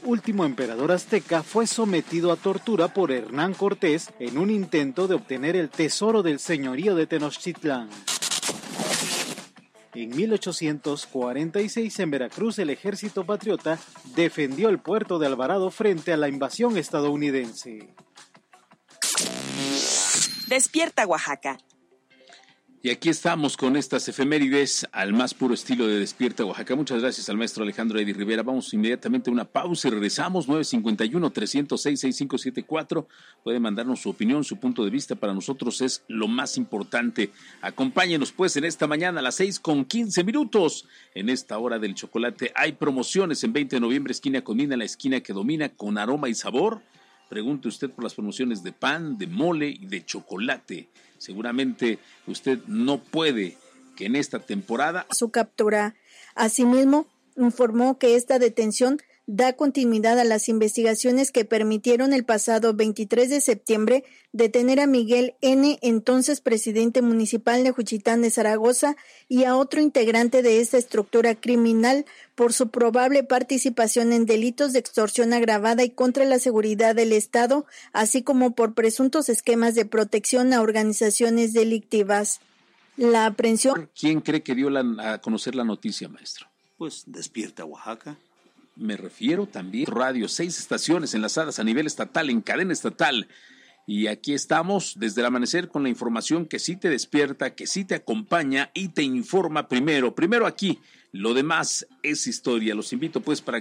último emperador azteca, fue sometido a tortura por Hernán Cortés en un intento de obtener el tesoro del señorío de Tenochtitlán. En 1846, en Veracruz, el ejército patriota defendió el puerto de Alvarado frente a la invasión estadounidense. Despierta Oaxaca. Y aquí estamos con estas efemérides al más puro estilo de Despierta Oaxaca. Muchas gracias al maestro Alejandro Eddy Rivera. Vamos inmediatamente a una pausa y regresamos. 951-306-6574. Puede mandarnos su opinión, su punto de vista. Para nosotros es lo más importante. Acompáñenos pues en esta mañana a las 6:15. En esta hora del chocolate hay promociones en 20 de noviembre, esquina Comida, la esquina que domina con aroma y sabor. Pregunte usted por las promociones de pan, de mole y de chocolate. Seguramente usted no puede que en esta temporada... Su captura. Asimismo, informó que esta detención da continuidad a las investigaciones que permitieron el pasado 23 de septiembre detener a Miguel N., entonces presidente municipal de Juchitán de Zaragoza, y a otro integrante de esta estructura criminal por su probable participación en delitos de extorsión agravada y contra la seguridad del Estado, así como por presuntos esquemas de protección a organizaciones delictivas. La aprehensión... ¿Quién cree que dio a conocer la noticia, maestro? Pues Despierta Oaxaca. Me refiero también radio, 6 estaciones enlazadas a nivel estatal, en cadena estatal. Y aquí estamos desde el amanecer con la información que sí te despierta, que sí te acompaña y te informa primero aquí. Lo demás es historia. Los invito pues para